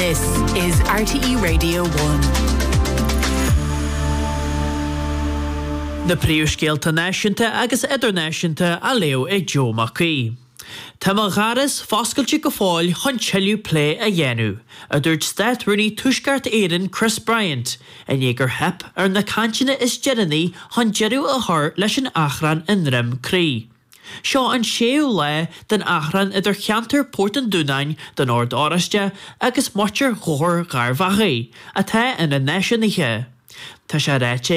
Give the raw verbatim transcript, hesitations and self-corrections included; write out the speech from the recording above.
This is R T E Radio one. Na príomhscéalta náisiúnta agus idirnáisiúnta a leo ag Joe McKee. Tá mar gharas foscailte go fáil chun teilliú plé a dhéanú, a dúirt Stát Rooney tuaisceart éireann Chris Bryant, a négur hep ar na canteanna is dearanaí chun dearú a thar leis an achran in rim crí. Seo an séú le den achran idir cheantar Portan Dúnain den Ord Áraiste agus muirtear chóir ghar bhachaí, a tá ina náisiúnaithe. Tá sé ráite